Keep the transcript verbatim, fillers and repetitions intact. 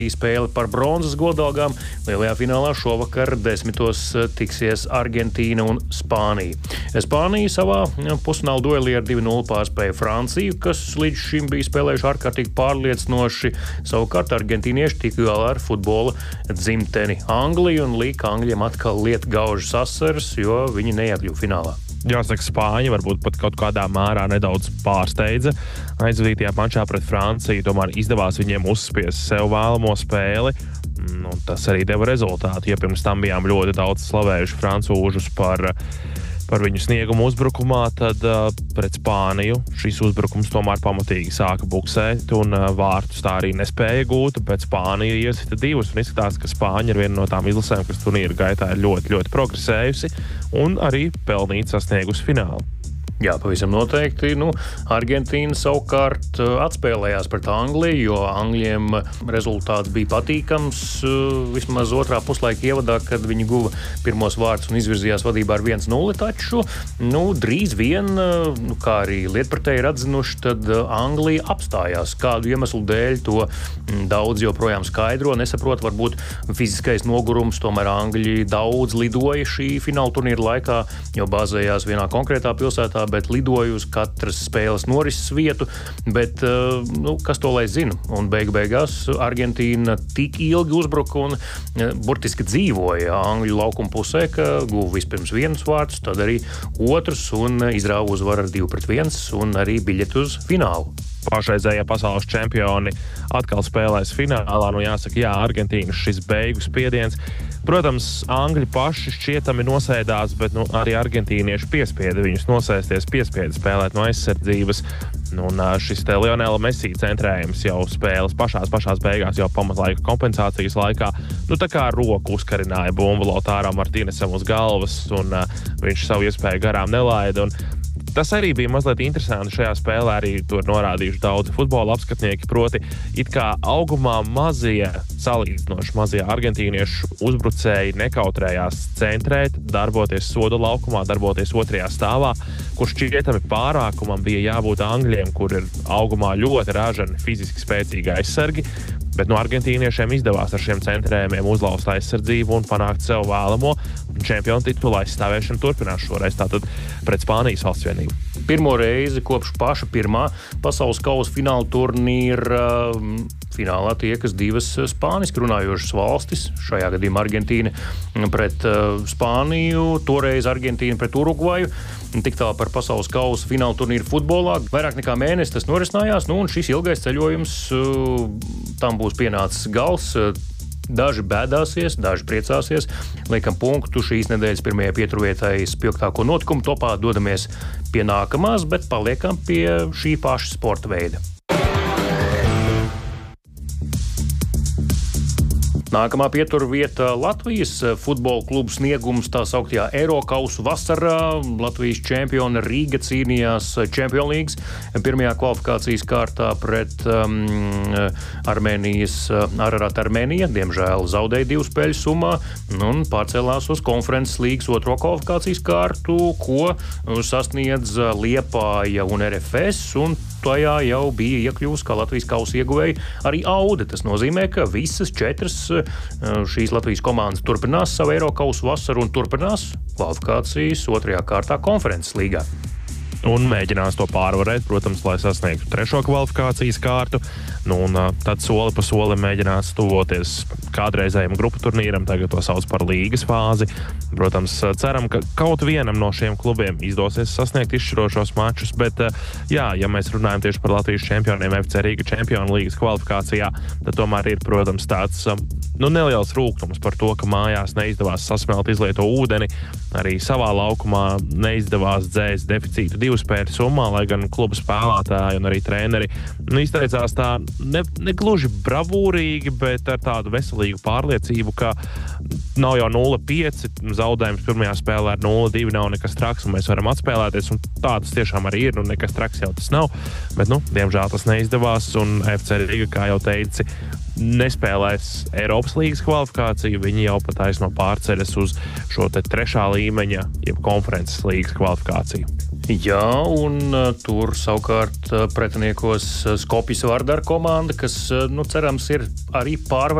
Spēle par bronzas godalgām. Lielajā finālā šovakar desmitos tiksies Argentīna un Spānija. Spānija savā pusfināla duelī ar divi nulle pārspēja Franciju, kas līdz šim bija spēlējuši ārkārtīgi pārliecinoši. Savukārt argentīnieši tika galā ar futbola dzimteni Angliju un lika Angļiem atkal liet gaužas asaras, jo viņi neiekļuva finālā. Jāsaka, Spāņi varbūt pat kaut kādā mērā nedaudz pārsteidza. Aizvadītajā mačā pret Franciju tomēr izdevās viņiem uzspiest sev vēlamo spēli. Nu, tas arī deva rezultātu, ja pirms tam bijām ļoti daudz slavējuši francūžus par, par viņu sniegumu uzbrukumā, tad uh, pret Spāniju šis uzbrukums tomēr pamatīgi sāka buksēt un uh, vārtus tā arī nespēja gūt, bet Spānija iesita divus un izskatās, ka Spāņi ir viena no tām izlasēm, kas turnīra gaitā ir ļoti, ļoti progresējusi un arī pelnīt sasniegusi finālu. Jā, pavisam noteikti. Nu, Argentīna savukārt atspēlējās pret Angliju, jo Angļiem rezultāts bija patīkams. Vismaz otrā puslaika ievadā, kad viņi guva pirmos vārdus un izvirzījās vadībā ar viens nulle, taču nu, drīz vien, nu, kā arī lietpratēji ir atzinuši, tad Anglija apstājās. Kādu iemeslu dēļ to daudz joprojām skaidro, nesaprot, varbūt fiziskais nogurums, tomēr Angļi daudz lidoja šī fināla turnīra laikā, jo bāzējās vienā konkrētā pilsētā, bet lidoju uz katras spēles norises vietu, bet, nu, kas to lai zina? Un beigu beigās Argentīna tik ilgi uzbruka un burtiski dzīvoja Angļu laukuma pusē, ka guva vispirms vienus vārdus, tad arī otrus un izrāva uzvaru ar divi pret viens un arī biļeti uz finālu. Pašreizējie pasaules čempioni atkal spēlēs finālā. Nu, jāsaka, jā, Argentīnas šis beigu spiediens. Protams, Angļi paši šķietami nosēdās, bet nu, arī argentīnieši piespieda viņus nosēsties, piespieda spēlēt no aizsardzības. Nu, un šis te Lionela Messi centrējums jau spēles pašās, pašās beigās, jau pamatlaika kompensācijas laikā, nu tā kā roku uzkarināja bumbu Lautaro Martīnesam uz galvas, un uh, viņš savu iespēju garām nelaida. Un tas arī bija mazliet interesanti šajā spēlē, arī to ir norādījuši daudzi futbola apskatnieki, proti it kā augumā mazie, salīdzinoši mazie argentīniešu uzbrucēji nekautrējās centrēt, darboties soda laukumā, darboties otrajā stāvā, kur šķietami pārākumam bija jābūt Angļiem, kur ir augumā ļoti ražani fiziski spēcīgi aizsargi, bet no argentīniešiem izdevās ar šiem centrējumiem uzlauzt aizsardzību un panākt sev vēlamo, un čempionu titulu aizstāvēšana turpinās šoreiz tātad pret Spānijas valsts vienību. Pirmo reizi kopš paša pirmā pasaules kausa fināla turnīra finālā tiekas divas spāniski runājošas valstis, šajā gadījumā Argentīna pret Spāniju, toreiz Argentīna pret Urugvaju. Tik tā par pasaules kausa fināla turnīra futbolā. Vairāk nekā mēnesis tas norisinājās, nu, un šis ilgais ceļojums, tam būs pienācis gals. Daži bēdāsies, daži priecāsies. Liekam punktu šīs nedēļas pirmajai pieturvietai spilgtāko notikumu topā, dodamies pie nākamās, bet paliekam pie šī paša sporta veida. Nākamā pieturvieta Latvijas futbola klubu sniegums tā sauktajā Eirokausu vasarā. Latvijas čempioni Rīga cīnījās Champions League pirmajā kvalifikācijas kārtā pret um, Armēnijas Ararat Armēnija. Diemžēl zaudēja divu spēļu summā un pārcēlās uz konferences līgas otro kvalifikācijas kārtu, ko sasniedz Liepāja un R F S, un tajā jau bija iekļuvusi kā Latvijas kausa ieguvēja arī Aude. Tas nozīmē, ka visas četras šīs Latvijas komandas turpinās savu Eirokausu vasaru un turpinās kvalifikācijas otrajā kārtā konferences līgā. Un mēģinās to pārvarēt, protams, lai sasniegtu trešo kvalifikācijas kārtu. Nu, un tad soli pa solim mēģinās tuvoties kādreizējam grupu turnīram, tagad to sauc par līgas fāzi. Protams, ceram, ka kaut vienam no šiem klubiem izdosies sasniegt izšķirošos mačus, bet, jā, ja mēs runājam tieši par Latvijas čempioniem F C Rīga čempionu līgas kvalifikācijā, tad tomēr ir, protams, tāds nu, neliels rūgtums par to, ka mājās neizdevās sasmelt izlieto ūdeni, arī savā laukumā neizdevās dzēst deficītu divu spēļu summā, lai gan kluba spēlētāji un arī treneri nu, izteicās tā ne, ne gluži bravūrīgi, bet ar tādu veselīgu pārliecību, ka nav jau nulle pieci, zaudējums pirmajā spēlē ar nulle divi nav nekas traks, un mēs varam atspēlēties, un tā tas tiešām arī ir, un nekas traks jau tas nav, bet, nu, diemžēl tas neizdevās, un F C Rīga, kā jau teici, nespēlēs Eiropas līgas kvalifikāciju, viņi jau pat taisno pārceļas uz šo te trešā līmeņa, jeb konferences līgas kvalifikāciju. Jā, un uh, tur savukārt uh, pretiniekos uh, Skopjas Vardar komanda, kas, uh, nu, cerams, ir arī pārvarējusi